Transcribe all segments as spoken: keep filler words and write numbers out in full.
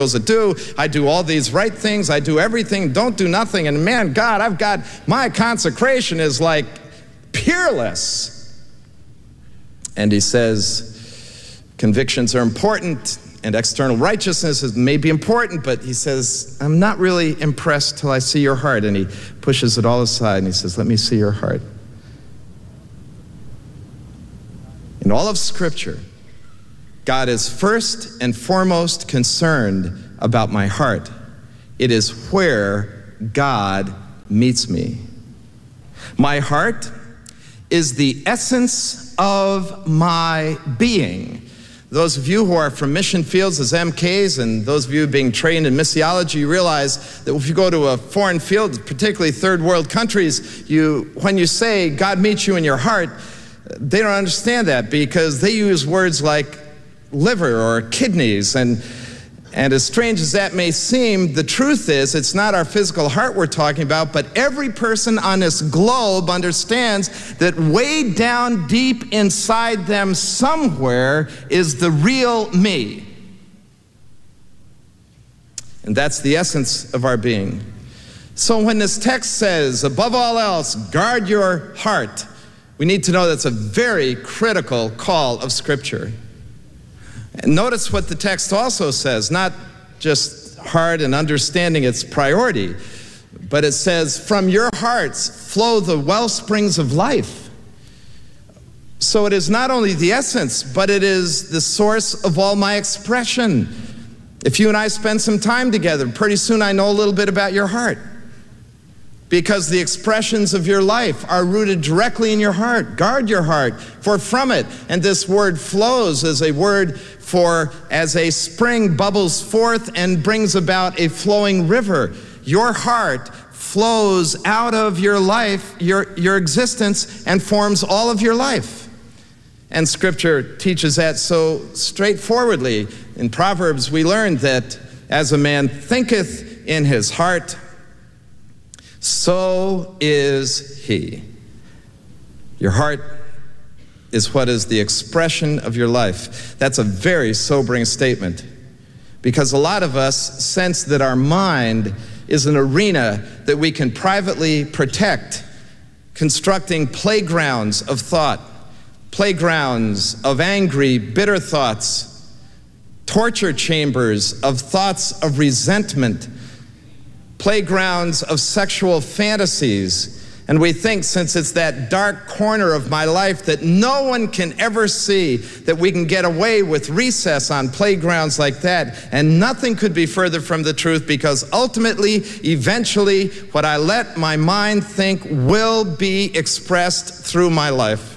that do. I do all these right things. I do everything, don't do nothing. And man, God, I've got, my consecration is like peerless. And he says, convictions are important and external righteousness is, may be important, but he says, I'm not really impressed till I see your heart. And he pushes it all aside and he says, let me see your heart. In all of Scripture, God is first and foremost concerned about my heart. It is where God meets me. My heart is the essence of my being. Those of you who are from mission fields as M Ks and those of you being trained in missiology, you realize that if you go to a foreign field, particularly third world countries, you, when you say God meets you in your heart, they don't understand that because they use words like liver or kidneys, and and as strange as that may seem, the truth is it's not our physical heart we're talking about, but every person on this globe understands that way down deep inside them somewhere is the real me. And that's the essence of our being. So when this text says, above all else, guard your heart, we need to know that's a very critical call of Scripture. And notice what the text also says, not just heart and understanding its priority, but it says, from your hearts flow the well springs of life. So it is not only the essence, but it is the source of all my expression. If you and I spend some time together, pretty soon I know a little bit about your heart. Because the expressions of your life are rooted directly in your heart. Guard your heart, for from it, and this word flows as a word for as a spring bubbles forth and brings about a flowing river. Your heart flows out of your life, your, your existence, and forms all of your life. And Scripture teaches that so straightforwardly. In Proverbs, we learn that as a man thinketh in his heart, so is he. Your heart is what is the expression of your life. That's a very sobering statement, because a lot of us sense that our mind is an arena that we can privately protect, constructing playgrounds of thought, playgrounds of angry, bitter thoughts, torture chambers of thoughts of resentment, playgrounds of sexual fantasies. And we think, since it's that dark corner of my life that no one can ever see, that we can get away with recess on playgrounds like that. And nothing could be further from the truth, because ultimately, eventually, what I let my mind think will be expressed through my life.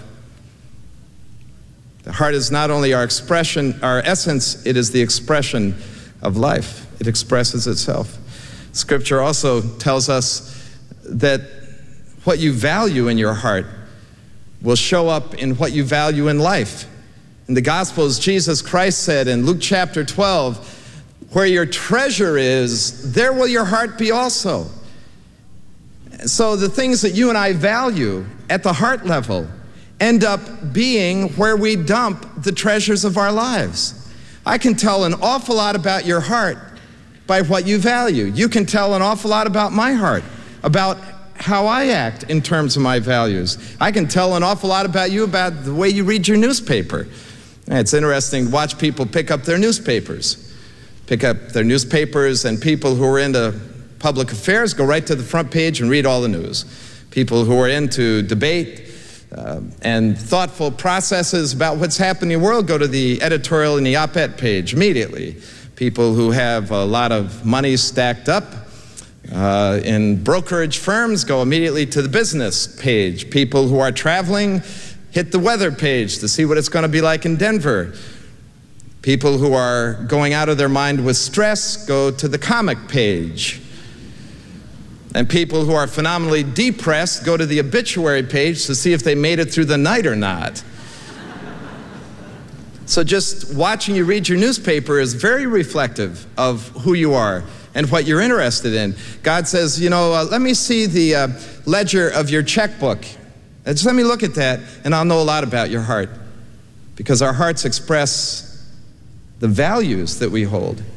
The heart is not only our expression, our essence, it is the expression of life. It expresses itself. Scripture also tells us that what you value in your heart will show up in what you value in life. In the Gospels, Jesus Christ said in Luke chapter twelve, where your treasure is, there will your heart be also. So the things that you and I value at the heart level end up being where we dump the treasures of our lives. I can tell an awful lot about your heart by what you value. You can tell an awful lot about my heart, about how I act in terms of my values. I can tell an awful lot about you about the way you read your newspaper. It's interesting to watch people pick up their newspapers. Pick up their newspapers, and people who are into public affairs go right to the front page and read all the news. People who are into debate uh, and thoughtful processes about what's happening in the world go to the editorial and the op-ed page immediately. People who have a lot of money stacked up uh, in brokerage firms go immediately to the business page. People who are traveling hit the weather page to see what it's going to be like in Denver. People who are going out of their mind with stress go to the comic page. And people who are phenomenally depressed go to the obituary page to see if they made it through the night or not. So just watching you read your newspaper is very reflective of who you are and what you're interested in. God says, you know, uh, let me see the uh, ledger of your checkbook. Uh, just let me look at that, and I'll know a lot about your heart. Because our hearts express the values that we hold.